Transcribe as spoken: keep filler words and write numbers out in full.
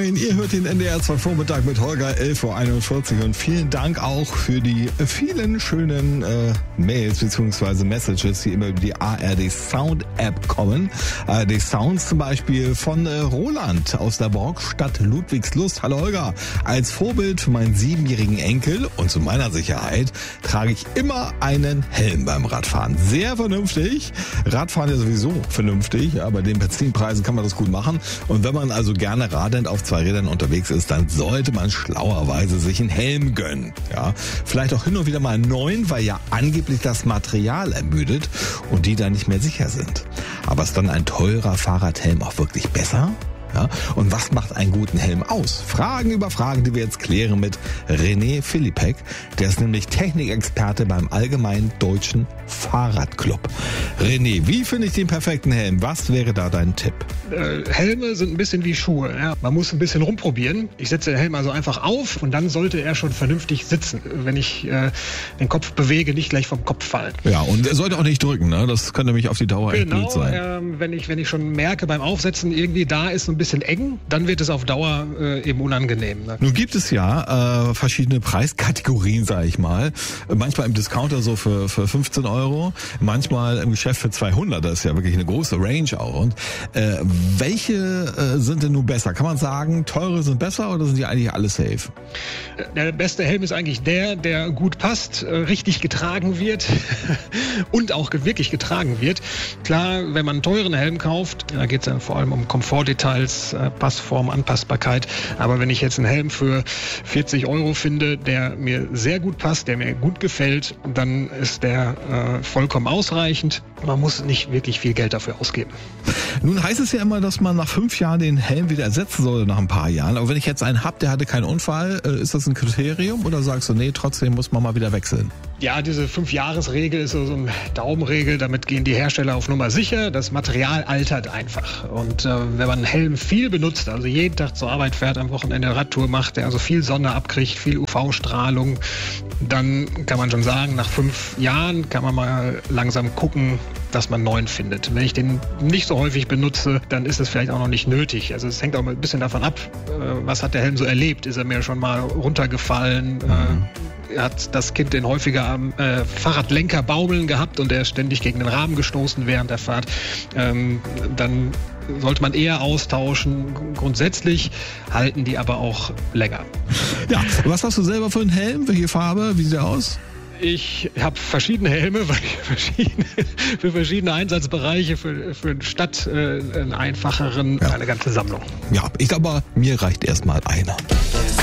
Moin, ihr hört den N D R zwei Vormittag mit Holger, elf Uhr einundvierzig und vielen Dank auch für die vielen schönen äh, Mails bzw. Messages, die immer über die A R D Sound App kommen. A R D Sounds zum Beispiel von äh, Roland aus der Borgstadt Ludwigslust. Hallo Holger, als Vorbild für meinen siebenjährigen Enkel und zu meiner Sicherheit trage ich immer einen Helm beim Radfahren. Sehr vernünftig. Radfahren ja sowieso vernünftig, aber den Benzinpreisen kann man das gut machen. Und wenn man also gerne radend auf zwei Rädern unterwegs ist, dann sollte man schlauerweise sich einen Helm gönnen. Ja, vielleicht auch hin und wieder mal einen neuen, weil ja angeblich das Material ermüdet und die dann nicht mehr sicher sind. Aber ist dann ein teurer Fahrradhelm auch wirklich besser? Ja, und was macht einen guten Helm aus? Fragen über Fragen, die wir jetzt klären mit René Philippek. Der ist nämlich Technikexperte beim Allgemeinen Deutschen Fahrradclub. René, wie finde ich den perfekten Helm? Was wäre da dein Tipp? Äh, Helme sind ein bisschen wie Schuhe. Ja. Man muss ein bisschen rumprobieren. Ich setze den Helm also einfach auf und dann sollte er schon vernünftig sitzen. Wenn ich äh, den Kopf bewege, nicht gleich vom Kopf fallen. Ja, und er sollte auch nicht drücken, ne? Das könnte nämlich auf die Dauer echt blöd sein. Genau, ähm, wenn ich, wenn ich schon merke beim Aufsetzen, irgendwie da ist so ein bisschen eng, dann wird es auf Dauer äh, eben unangenehm. Ne? Nun gibt es ja äh, verschiedene Preiskategorien, sage ich mal. Manchmal im Discounter so für, für fünfzehn Euro, manchmal im Geschäft für zweihundert. Das ist ja wirklich eine große Range auch. Und äh, welche äh, sind denn nun besser? Kann man sagen, teure sind besser oder sind die eigentlich alle safe? Der beste Helm ist eigentlich der, der gut passt, äh, richtig getragen wird und auch wirklich getragen wird. Klar, wenn man einen teuren Helm kauft, da geht es dann vor allem um Komfortdetails, äh, Passform, Anpassbarkeit. Aber wenn ich jetzt einen Helm für vierzig Euro finde, der mir sehr gut passt, der mir gut gefällt, dann ist der äh, vollkommen ausreichend. Man muss nicht wirklich viel Geld dafür ausgeben. Nun heißt es ja immer, dass man nach fünf Jahren den Helm wieder ersetzen soll, nach ein paar Jahren. Aber wenn ich jetzt einen habe, der hatte keinen Unfall, äh, ist das ein Kriterium oder sagst du, nee, trotzdem muss man mal wieder wechseln? Ja, diese Fünf-Jahres-Regel ist so, so eine Daumenregel. Damit gehen die Hersteller auf Nummer sicher. Das Material altert einfach. Und äh, wenn man einen Helm viel benutzt, also jeden Tag zur Arbeit fährt, am Wochenende Radtour macht, der also viel Sonne abkriegt, viel U V-Strahlung, dann kann man schon sagen, nach fünf Jahren kann man mal langsam gucken, dass man einen neuen findet. Wenn ich den nicht so häufig benutze, dann ist es vielleicht auch noch nicht nötig. Also es hängt auch ein bisschen davon ab, was hat der Helm so erlebt? Ist er mir schon mal runtergefallen? Mhm. Hat das Kind den häufiger am äh, Fahrradlenker baumeln gehabt und er ist ständig gegen den Rahmen gestoßen während der Fahrt? Ähm, dann sollte man eher austauschen. Grundsätzlich halten die aber auch länger. Ja, was hast du selber für einen Helm? Welche Farbe? Wie sieht der aus? Ich habe verschiedene Helme, weil ich verschiedene, für verschiedene Einsatzbereiche, für, für eine Stadt äh, einen einfacheren, ja. Eine ganze Sammlung. Ja, ich glaube, mir reicht erstmal einer.